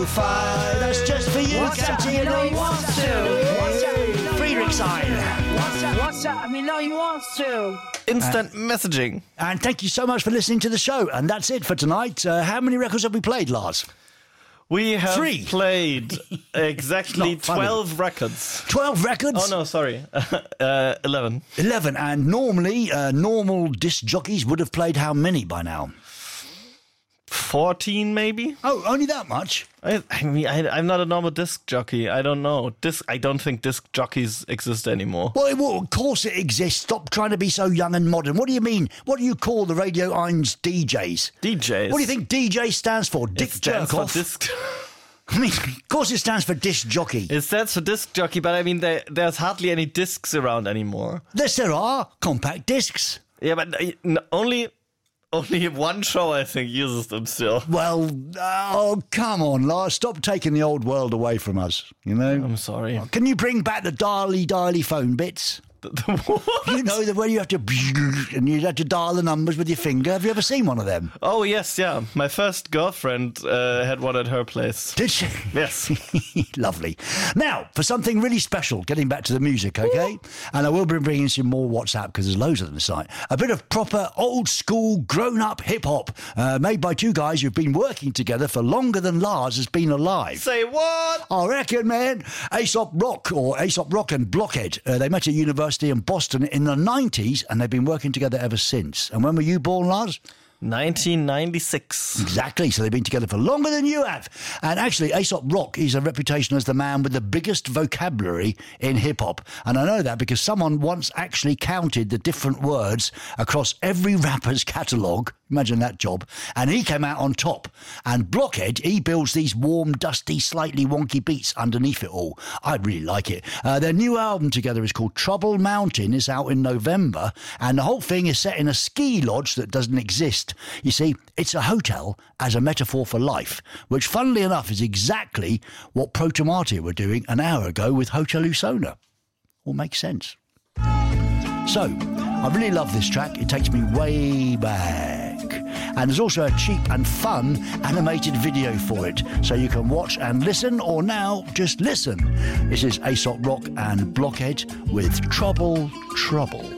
fire. That's just for you, Canty. You know you want to. Friedrichshain. What's up? You know you want to. Instant messaging. And thank you so much for listening to the show. And that's it for tonight. How many records have we played, Lars? We have 3. played exactly It's not funny. 12 records. 12 records? Oh, no, sorry. 11. 11. And normally, normal disc jockeys would have played how many by now? 14, maybe? Oh, only that much? I'm not a normal disc jockey. I don't know. I don't think disc jockeys exist anymore. Well, of course it exists. Stop trying to be so young and modern. What do you mean? What do you call the Radio 1's DJs? DJs? What do you think DJ stands for? Dick It stands for Jerkoff? disc... I mean, of course it stands for disc jockey. It stands for disc jockey, but I mean, there's hardly any discs around anymore. Yes, there are. Compact discs. Yeah, but only one show, I think, uses them still. Well, oh, come on, Lars. Stop taking the old world away from us, you know? I'm sorry. Can you bring back the dialy phone bits? What? You know, the way you have to... and you have to dial the numbers with your finger. Have you ever seen one of them? Oh, yes, yeah. My first girlfriend had one at her place. Did she? Yes. Lovely. Now, for something really special, getting back to the music, okay? And I will be bringing some more WhatsApp because there's loads of them tonight. A bit of proper old-school, grown-up hip-hop made by two guys who've been working together for longer than Lars has been alive. Say what? I reckon, man. Aesop Rock and Blockhead. They met at university in Boston in the 90s and they've been working together ever since. And when were you born, Lars? 1996. Exactly, so they've been together for longer than you have. And actually, Aesop Rock is a reputation as the man with the biggest vocabulary in hip-hop. And I know that because someone once actually counted the different words across every rapper's catalogue. Imagine that job. And he came out on top. And Blockhead, he builds these warm, dusty, slightly wonky beats underneath it all. I really like it. Their new album together is called Trouble Mountain. It's out in November. And the whole thing is set in a ski lodge that doesn't exist. You see, it's a hotel as a metaphor for life, which, funnily enough, is exactly what Protomartia were doing an hour ago with Hotel Usona. All makes sense. So, I really love this track. It takes me way back. And there's also a cheap and fun animated video for it, so you can watch and listen, or now just listen. This is Aesop Rock and Blockhead with Trouble.